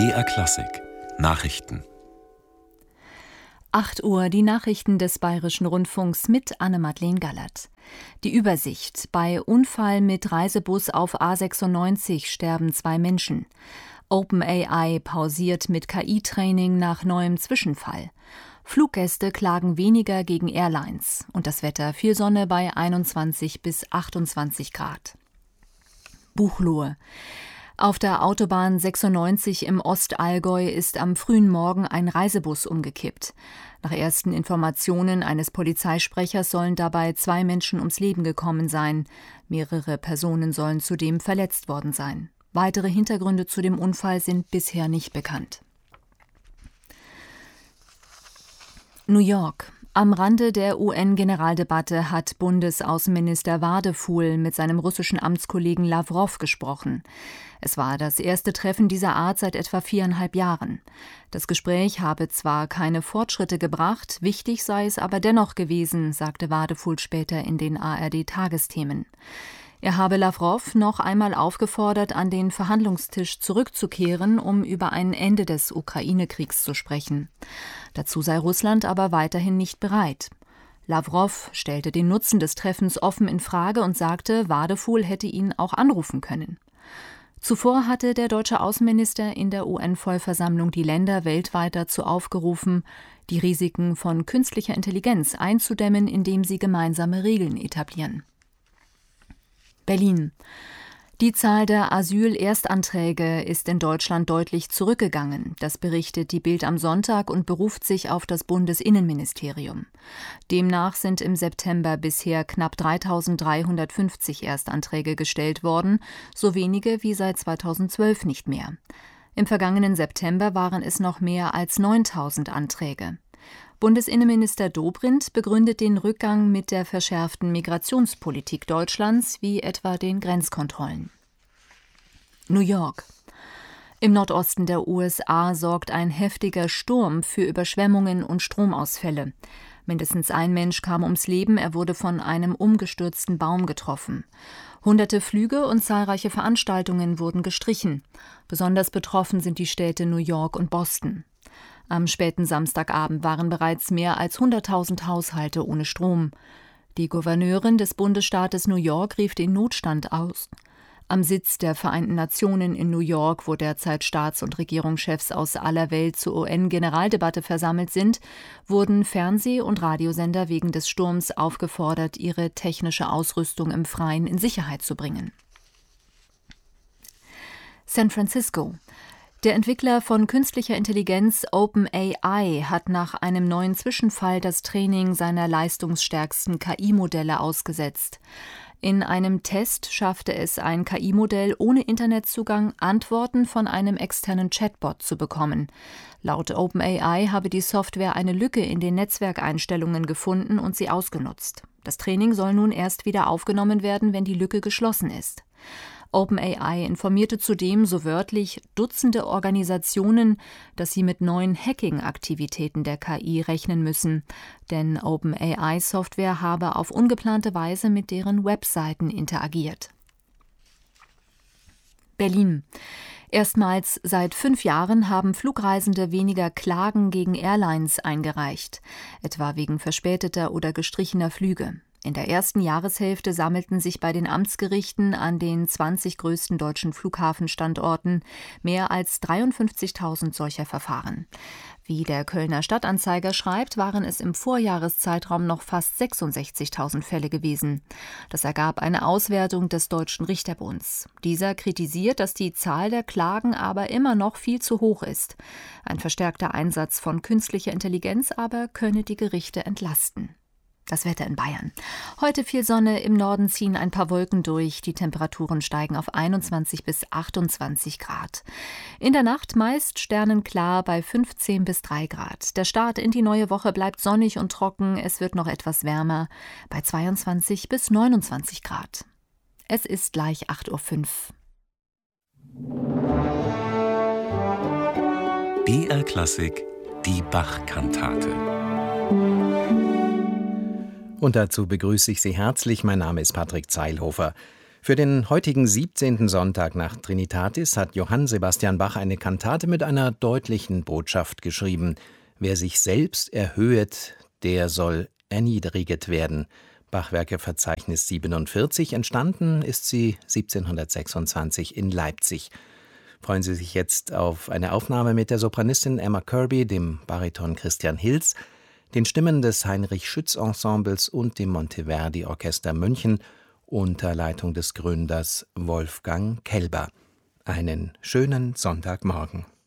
BR Klassik Nachrichten. 8 Uhr, die Nachrichten des Bayerischen Rundfunks mit Anne-Madeleine Gallert. Die Übersicht: Bei Unfall mit Reisebus auf A96 sterben 2 Menschen. OpenAI pausiert mit KI-Training nach neuem Zwischenfall. Fluggäste klagen weniger gegen Airlines. Und das Wetter: viel Sonne bei 21 bis 28 Grad. Buchloe. Auf der Autobahn 96 im Ostallgäu ist am frühen Morgen ein Reisebus umgekippt. Nach ersten Informationen eines Polizeisprechers sollen dabei 2 Menschen ums Leben gekommen sein. Mehrere Personen sollen zudem verletzt worden sein. Weitere Hintergründe zu dem Unfall sind bisher nicht bekannt. New York. Am Rande der UN-Generaldebatte hat Bundesaußenminister Wadefuhl mit seinem russischen Amtskollegen Lawrow gesprochen. Es war das erste Treffen dieser Art seit etwa 4,5 Jahren. Das Gespräch habe zwar keine Fortschritte gebracht, wichtig sei es aber dennoch gewesen, sagte Wadefuhl später in den ARD-Tagesthemen. Er habe Lawrow noch einmal aufgefordert, an den Verhandlungstisch zurückzukehren, um über ein Ende des Ukraine-Kriegs zu sprechen. Dazu sei Russland aber weiterhin nicht bereit. Lawrow stellte den Nutzen des Treffens offen in Frage und sagte, Wadefuhl hätte ihn auch anrufen können. Zuvor hatte der deutsche Außenminister in der UN-Vollversammlung die Länder weltweit dazu aufgerufen, die Risiken von künstlicher Intelligenz einzudämmen, indem sie gemeinsame Regeln etablieren. Berlin. Die Zahl der Asyl-Erstanträge ist in Deutschland deutlich zurückgegangen. Das berichtet die Bild am Sonntag und beruft sich auf das Bundesinnenministerium. Demnach sind im September bisher knapp 3.350 Erstanträge gestellt worden, so wenige wie seit 2012 nicht mehr. Im vergangenen September waren es noch mehr als 9.000 Anträge. Bundesinnenminister Dobrindt begründet den Rückgang mit der verschärften Migrationspolitik Deutschlands, wie etwa den Grenzkontrollen. New York. Im Nordosten der USA sorgt ein heftiger Sturm für Überschwemmungen und Stromausfälle. Mindestens ein Mensch kam ums Leben, er wurde von einem umgestürzten Baum getroffen. Hunderte Flüge und zahlreiche Veranstaltungen wurden gestrichen. Besonders betroffen sind die Städte New York und Boston. Am späten Samstagabend waren bereits mehr als 100.000 Haushalte ohne Strom. Die Gouverneurin des Bundesstaates New York rief den Notstand aus. Am Sitz der Vereinten Nationen in New York, wo derzeit Staats- und Regierungschefs aus aller Welt zur UN-Generaldebatte versammelt sind, wurden Fernseh- und Radiosender wegen des Sturms aufgefordert, ihre technische Ausrüstung im Freien in Sicherheit zu bringen. San Francisco. Der Entwickler von künstlicher Intelligenz OpenAI hat nach einem neuen Zwischenfall das Training seiner leistungsstärksten KI-Modelle ausgesetzt. In einem Test schaffte es ein KI-Modell ohne Internetzugang, Antworten von einem externen Chatbot zu bekommen. Laut OpenAI habe die Software eine Lücke in den Netzwerkeinstellungen gefunden und sie ausgenutzt. Das Training soll nun erst wieder aufgenommen werden, wenn die Lücke geschlossen ist. OpenAI informierte zudem, so wörtlich, Dutzende Organisationen, dass sie mit neuen Hacking-Aktivitäten der KI rechnen müssen. Denn OpenAI-Software habe auf ungeplante Weise mit deren Webseiten interagiert. Berlin. Erstmals seit 5 Jahren haben Flugreisende weniger Klagen gegen Airlines eingereicht, etwa wegen verspäteter oder gestrichener Flüge. In der ersten Jahreshälfte sammelten sich bei den Amtsgerichten an den 20 größten deutschen Flughafenstandorten mehr als 53.000 solcher Verfahren. Wie der Kölner Stadtanzeiger schreibt, waren es im Vorjahreszeitraum noch fast 66.000 Fälle gewesen. Das ergab eine Auswertung des Deutschen Richterbunds. Dieser kritisiert, dass die Zahl der Klagen aber immer noch viel zu hoch ist. Ein verstärkter Einsatz von künstlicher Intelligenz aber könne die Gerichte entlasten. Das Wetter in Bayern. Heute viel Sonne, im Norden ziehen ein paar Wolken durch. Die Temperaturen steigen auf 21 bis 28 Grad. In der Nacht meist sternenklar bei 15 bis 3 Grad. Der Start in die neue Woche bleibt sonnig und trocken. Es wird noch etwas wärmer bei 22 bis 29 Grad. Es ist gleich 8.05 Uhr. BR Klassik, die Bach-Kantate. Und dazu begrüße ich Sie herzlich. Mein Name ist Patrick Zeilhofer. Für den heutigen 17. Sonntag nach Trinitatis hat Johann Sebastian Bach eine Kantate mit einer deutlichen Botschaft geschrieben. Wer sich selbst erhöhet, der soll erniedriget werden. Bachwerkeverzeichnis 47, entstanden ist sie 1726 in Leipzig. Freuen Sie sich jetzt auf eine Aufnahme mit der Sopranistin Emma Kirby, dem Bariton Christian Hils, den Stimmen des Heinrich-Schütz-Ensembles und dem Monteverdi-Orchester München unter Leitung des Gründers Wolfgang Kelber. Einen schönen Sonntagmorgen.